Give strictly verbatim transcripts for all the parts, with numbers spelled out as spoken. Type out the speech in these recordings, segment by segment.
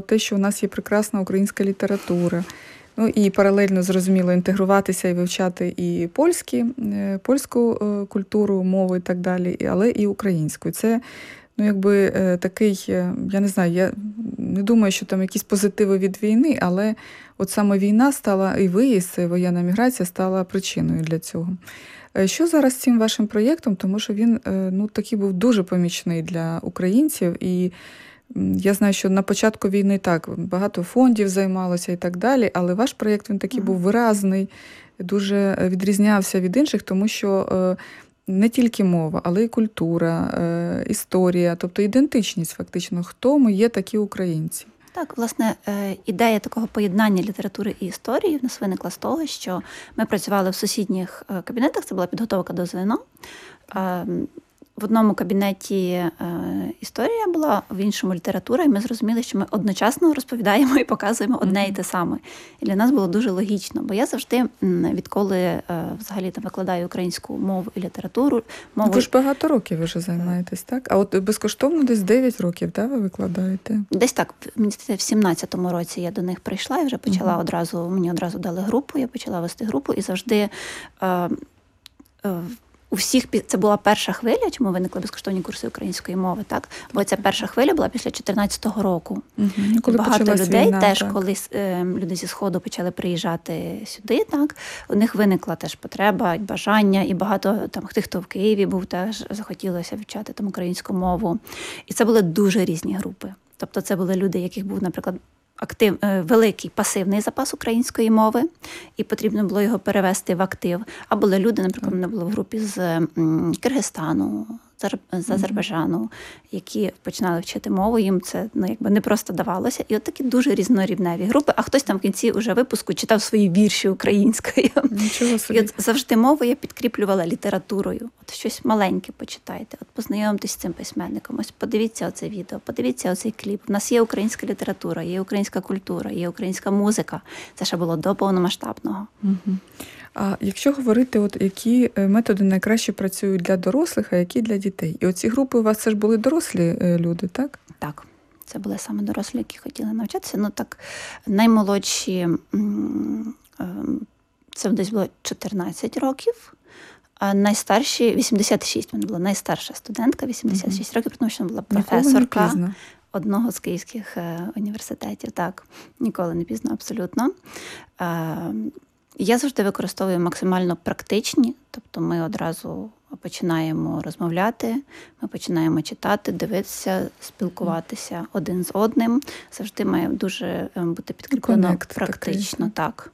те, що у нас є прекрасна українська література. Ну і паралельно, зрозуміло, інтегруватися і вивчати і польські, польську культуру, мову і так далі, але і українську. Це, ну, якби такий, я не знаю, я не думаю, що там якісь позитиви від війни, але от саме війна стала, і виїзд, воєнна міграція стала причиною для цього. Що зараз з цим вашим проєктом? Тому що він, ну, такий був дуже помічний для українців, і я знаю, що на початку війни так, багато фондів займалося і так далі, але ваш проєкт, він такий був виразний, дуже відрізнявся від інших, тому що не тільки мова, але й культура, історія, тобто ідентичність фактично, хто ми є такі українці. Так, власне, ідея такого поєднання літератури і історії в нас виникла з того, що ми працювали в сусідніх кабінетах, це була підготовка до ЗНО. В одному кабінеті історія була, в іншому література, і ми зрозуміли, що ми одночасно розповідаємо і показуємо одне і те саме. І для нас було дуже логічно, бо я завжди, відколи взагалі там викладаю українську мову і літературу... Мову... Ви ж багато років вже займаєтесь, так? А от безкоштовно десь дев'ять років, так, ви викладаєте? Десь так, мені здається, в сімнадцятому році я до них прийшла і вже почала uh-huh. одразу, мені одразу дали групу, я почала вести групу і завжди... Е, е, У всіх це була перша хвиля, чому виникли безкоштовні курси української мови, так? Бо ця перша хвиля була після чотирнадцятого року. Угу. Коли багато людей війна, теж, так. коли е, люди зі Сходу почали приїжджати сюди, так, у них виникла теж потреба, і бажання, і багато там тих, хто в Києві був, теж захотілося вивчати там українську мову. І це були дуже різні групи. Тобто це були люди, яких був, наприклад, актив, великий пасивний запас української мови, і потрібно було його перевести в актив. А були люди, наприклад, мене було в групі з Киргизстану, з Азербайджану, які починали вчити мову, їм це, ну, якби не просто давалося. І от такі дуже різнорівневі групи, а хтось там в кінці уже випуску читав свої вірші українською. Нічого собі. І от завжди мову я підкріплювала літературою. От щось маленьке почитайте, от познайомтесь з цим письменником, ось подивіться оце відео, подивіться оцей кліп. У нас є українська література, є українська культура, є українська музика. Це ще було до повномасштабного. Угу. А якщо говорити, от які методи найкраще працюють для дорослих, а які для дітей? І оці групи у вас це ж були дорослі люди, так? Так, це були саме дорослі, які хотіли навчатися. Ну так, наймолодші, це десь було чотирнадцять років, а найстарші, вісімдесят шість, вона була найстарша студентка, вісімдесят шість угу. років, тому що вона була професорка одного з київських університетів. Так, ніколи не пізно, абсолютно. Я завжди використовую максимально практичні, тобто ми одразу починаємо розмовляти, ми починаємо читати, дивитися, спілкуватися один з одним. Завжди має дуже бути підкріплено Коннект практично. Такий. Так.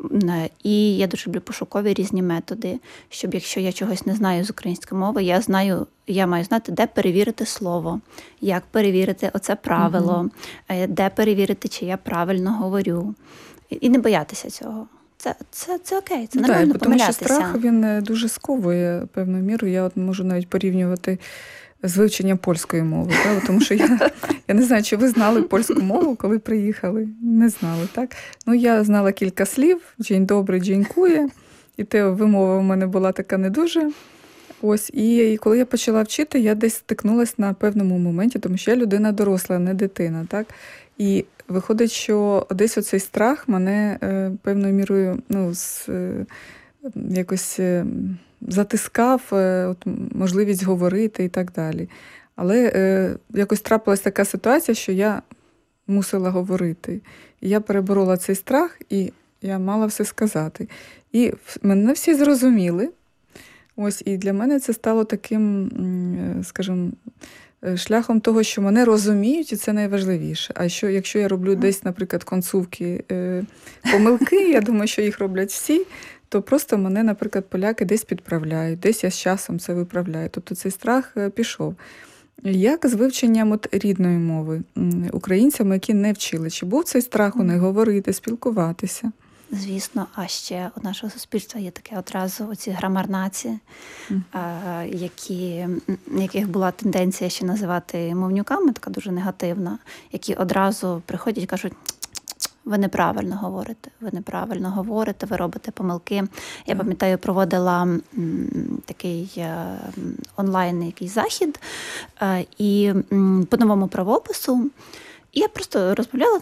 І я дуже люблю пошукові різні методи, щоб якщо я чогось не знаю з української мови, я знаю, я маю знати, де перевірити слово, як перевірити оце правило, угу. де перевірити, чи я правильно говорю. І не боятися цього. Це, це, це окей, це нормально так, помилятися. Тому що страх, він дуже сковує певною мірою. Я от можу навіть порівнювати з вивченням польської мови. Так? Тому що я, я не знаю, чи ви знали польську мову, коли приїхали? Не знали, так? Ну, я знала кілька слів. Дзень добрий, дзенькує. І те вимова в мене була така не дуже. Ось, і коли я почала вчити, я десь стикнулася на певному моменті, тому що я людина доросла, не дитина, так? І виходить, що десь оцей страх мене е, певною мірою, ну, з, е, якось е, затискав, е, от, можливість говорити і так далі. Але е, якось трапилась така ситуація, що я мусила говорити. І я переборола цей страх, і я мала все сказати. І мене всі зрозуміли. Ось, і для мене це стало таким, скажімо, шляхом того, що мене розуміють, і це найважливіше. А що, якщо я роблю десь, наприклад, концовки, е, помилки, я думаю, що їх роблять всі, то просто мене, наприклад, поляки десь підправляють, десь я з часом це виправляю. Тобто цей страх пішов. Як з вивченням от рідної мови українцями, які не вчили? Чи був цей страх у них говорити, спілкуватися? Звісно, а ще у нашого суспільства є таке одразу оці грамарнаці, mm. які, яких була тенденція ще називати мовнюками, така дуже негативна, які одразу приходять і кажуть: ви неправильно говорите, ви неправильно говорите, ви робите помилки. Я пам'ятаю, проводила м, такий е, онлайн якийсь захід, е, і м, по новому правопису. І я просто розмовляла